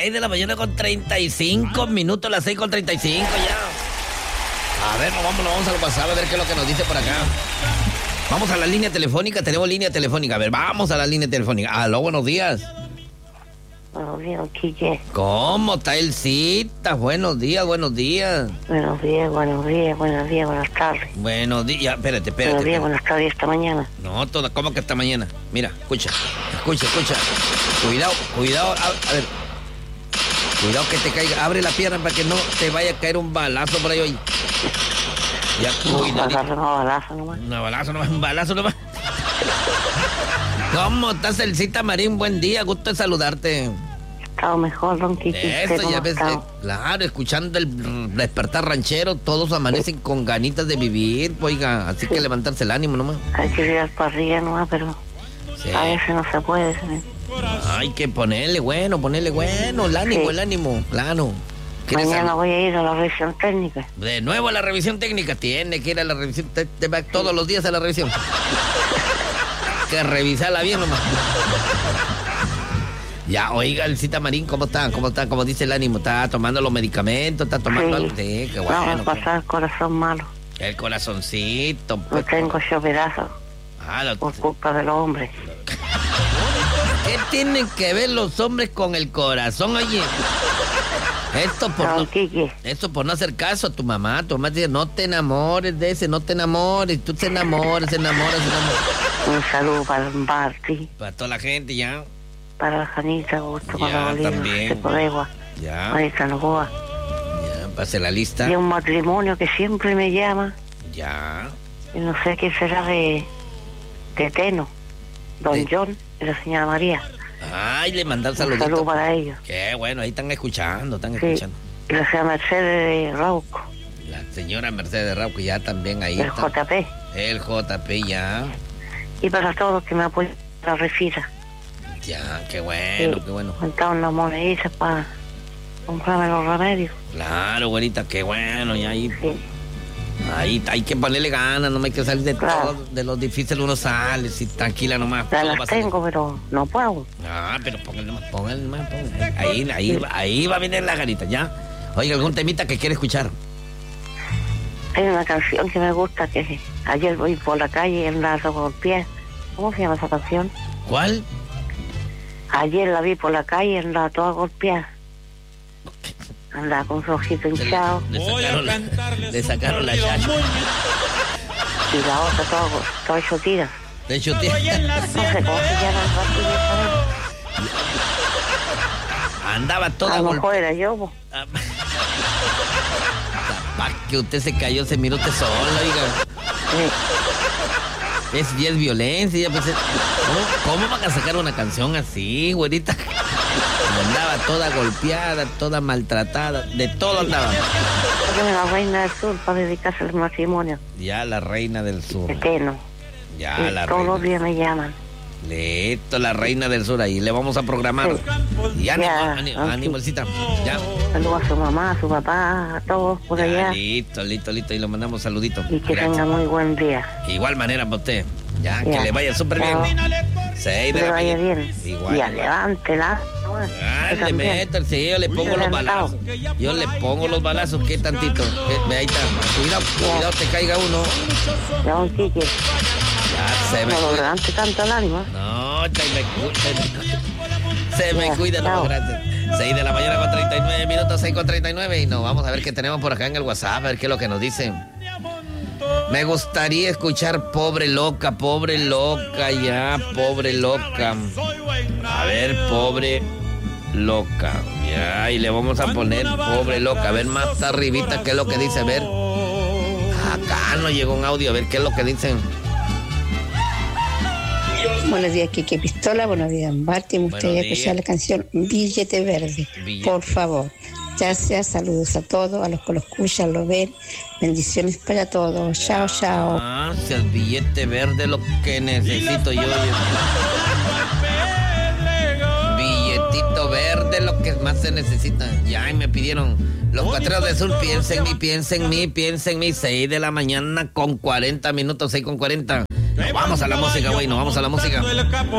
6 de la mañana con 35 minutos, las 6 con 35 ya. A ver, vamos al WhatsApp a ver qué es lo que nos dice por acá. Vamos a la línea telefónica, tenemos línea telefónica. A ver, vamos a la línea telefónica. Aló, buenos días. Buenos días, Quique. ¿Cómo está el cita? Buenos días, buenos días. Buenos días, buenas tardes. Buenos días, espérate. Buenos días, buenas tardes esta mañana. No, ¿cómo que esta mañana? Mira, escucha. Cuidado, a ver. Cuidado que te caiga, abre la pierna para que no te vaya a caer un balazo por ahí hoy. Ya, cuidado. Un balazo nomás. ¿Cómo estás, Elcita Marín? Buen día, gusto de saludarte. He estado mejor, don Quique. Eso, ya ves, claro, escuchando el despertar ranchero, todos amanecen con ganitas de vivir, oiga, así que levantarse el ánimo nomás. Hay que ir para arriba nomás, pero a veces no se puede. ¿Sí? Hay que ponerle bueno, el ánimo, claro. Mañana voy a ir a la revisión técnica. De nuevo a la revisión técnica, tiene que ir a la revisión, te va todos los días a la revisión. Que revisarla bien nomás. Ya, oiga, Elcita Marín, ¿cómo está? ¿Cómo dice el ánimo? ¿Está tomando los medicamentos? ¿Está tomando algo? Sí, qué bueno. No, me pasa el corazón malo. El corazoncito. Pues. No tengo yo pedazo. Por culpa de los hombres. ¿Qué tienen que ver los hombres con el corazón, oye? Esto por no hacer caso a tu mamá. Tu mamá dice, no te enamores de ese, no te enamores. Tú te enamoras. Un saludo para el Barty. Para toda la gente, ya. Para la Janita, Gusto, para la también. de Podegua. Ya. Marita Novoa. Ya, pase la lista. Y un matrimonio que siempre me llama. Ya. Y no sé qué será de Teno. Don John y la señora María. Ay, le mandan saluditos. Un saludo para ellos. Qué bueno, ahí están escuchando, Sí. Y la señora Mercedes de Rauco. La señora Mercedes de Rauco ya también ahí El está. JP. El JP ya. Y para todos que me apoyan a la refira. Ya, qué bueno, qué bueno. Montaron las moneditas para comprarme los remedios. Claro, güerita, qué bueno, ya ahí. Sí. Ahí hay que ponerle ganas, no hay que salir de todo, de lo difícil uno sale, si tranquila nomás. Ya las tengo, pero no puedo. Ah, pero póngale nomás. Ahí va a venir la ganita, ¿ya? Oiga, ¿algún temita que quiere escuchar? Hay una canción que me gusta, que ayer voy por la calle y andaba golpeada. ¿Cómo se llama esa canción? ¿Cuál? Ayer la vi por la calle y andaba toda golpeada. Andaba con su ojito hinchado. Le sacaron la chacha. Y la otra toda hecho tira. De hecho, tira. No sé cómo se llama el partido. Andaba toda a lo mejor era yo, po. Capaz que usted se cayó, se miró usted solo, oiga. Sí. Es violencia, ya pensé. ¿Cómo van a sacar una canción así, güerita? Andaba toda golpeada, toda maltratada, de todo andaba. Porque la reina del sur para dedicarse al matrimonio. Ya la reina del sur. Eterno. Ya y la todos reina. los días me llaman. Listo, la reina del sur, ahí le vamos a programar. Sí. Y ánimo, Elcita. Ya. Saludos a su mamá, a su papá, a todos por allá. Listo, y lo mandamos saluditos. Y que tenga muy buen día. Igual manera para usted. Ya, que le vaya súper bien. Que le vaya bien. Igual. Ya, levántela. Le meto, sí, yo le pongo los balazos. Yo le pongo los balazos, ¿qué tantito? Ahí está. Cuidado, te caiga uno. Ya, un Quique. Ya, se me no levante tanto el ánimo. No, se me cuida, no, gracias. 6 de la mañana con 39 minutos, 6 con 39. Y nos vamos a ver qué tenemos por acá en el WhatsApp, a ver qué es lo que nos dicen. Me gustaría escuchar pobre loca, ya, pobre loca. A ver, pobre loca. Ya, y le vamos a poner pobre loca. A ver, más arribita, qué es lo que dice. A ver. Acá no llegó un audio, a ver qué es lo que dicen. Buenos días, Quique Pistola. Buenos días, Barty. Me gustaría escuchar la canción Billete Verde. Por favor. Gracias, saludos a todos, a los que lo escuchan, lo ven. Bendiciones para todos. Chao, chao. Ah, si el billete verde lo que necesito yo. Billetito verde lo que más se necesita. Ya, y me pidieron los Cuatreros del Sur, piensa en mí. 6 de la mañana con 40 minutos, 6 con 40. Nos vamos a la música, güey, nos vamos a la música.